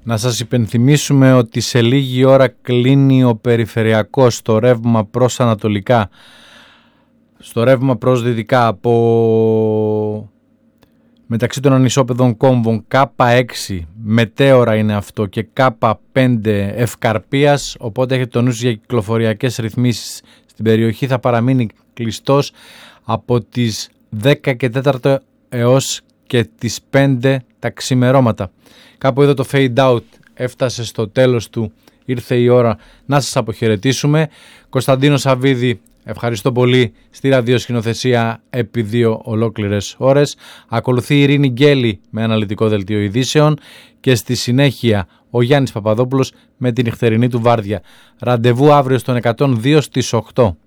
Να σας υπενθυμίσουμε ότι σε λίγη ώρα κλείνει ο περιφερειακός στο ρεύμα προς ανατολικά, στο ρεύμα προς δυτικά από μεταξύ των ανισόπεδων κόμβων K6 μετέωρα είναι αυτό και K5 Ευκαρπίας, οπότε έχετε το νου για κυκλοφοριακές ρυθμίσεις στην περιοχή. Θα παραμείνει κλειστός από τις 10 και 4 έως και τις 5 τα ξημερώματα. Κάπου εδώ το fade out έφτασε στο τέλος του, ήρθε η ώρα να σας αποχαιρετήσουμε. Κωνσταντίνο Σαββίδη, ευχαριστώ πολύ στη ραδιοσκηνοθεσία επί 2 ολόκληρες ώρες. Ακολουθεί η Ειρήνη Γκέλη με αναλυτικό δελτίο ειδήσεων και στη συνέχεια ο Γιάννης Παπαδόπουλος με την νυχτερινή του βάρδια. Ραντεβού αύριο στον 102 στις 8.